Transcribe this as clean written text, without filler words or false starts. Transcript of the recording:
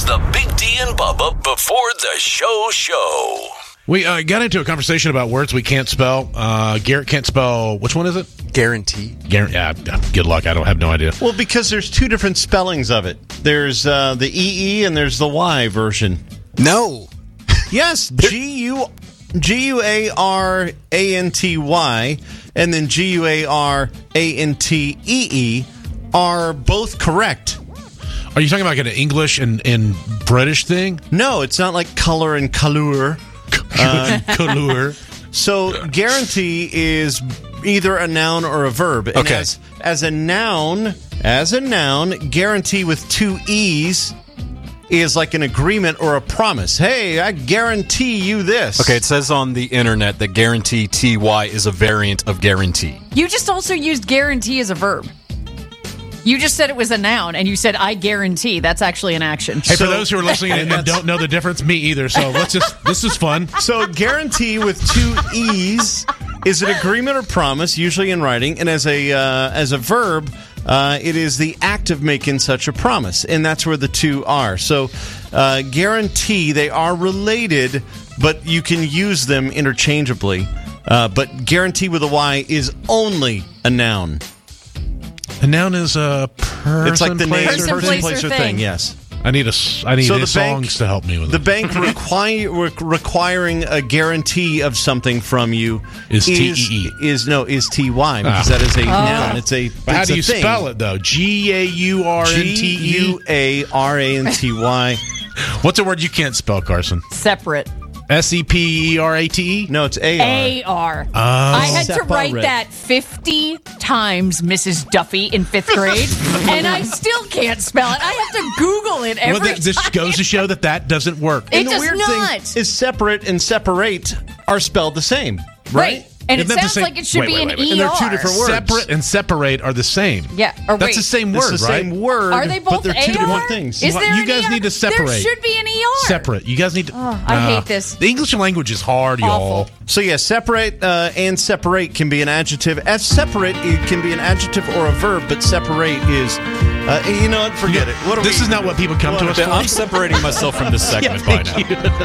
is the Big D and Bubba before the show. We got into a conversation about words we can't spell. Garrett can't spell. Which one is it? Guarantee. Yeah, good luck. I don't have no idea. Well, because there's two different spellings of it. There's the EE and there's the Y version. No. Yes, G-U-A-R-A-N-T-Y and then G-U-A-R-A-N-T-E-E are both correct. Are you talking about like an English and British thing? No, it's not like color and colour. Couleur. So guarantee is either a noun or a verb. And Okay. as a noun, guarantee with two E's is like an agreement or a promise. Hey, I guarantee you this. Okay, it says on the internet that guarantee TY is a variant of guarantee. You just also used guarantee as a verb. You just said it was a noun, and you said, I guarantee. That's actually an action. Hey, for those who are listening and don't know the difference, me either. So this is fun. So guarantee with two E's is an agreement or promise, usually in writing, and as a verb, it is the act of making such a promise, and that's where the two are. So guarantee, they are related, but you can use them interchangeably. But guarantee with a Y is only a noun. A noun is a person. It's like the name, Person, place, or thing. Yes. I need the songs to help me with the it. bank requiring a guarantee of something from you Is TEE. is TY because that is a noun. It's a. How it's do a you thing. spell it though? G-A-U-R-N-T-E. G-U-A-R-A-N-T-Y. What's a word you can't spell, Carson? Separate. S-E-P-E-R-A-T-E? No, it's A-R. A-R. I had to Separate. write that 50 times, Mrs. Duffy, in 5th grade, and I still can't spell it. I have to Google it every time. This goes to show that doesn't work. It And the does weird not. thing is separate and separate are spelled the same, right? And it Isn't that the sounds same- like it should wait, be wait, an wait, wait. ER. And they're two different words. Separate and separate are the same. Yeah. Or That's wait, the same It's word, the right? same word. Are they both but they're two AR? different things. Is there You an guys ER? need to separate. There should be an ER. Separate. You guys need to... Oh, I hate this. The English language is hard, y'all. Awful. So yeah, separate and separate can be an adjective. As separate, it can be an adjective or a verb, but separate is, you know what? Forget it. This is not what people come to us for. I'm separating myself from this segment by now.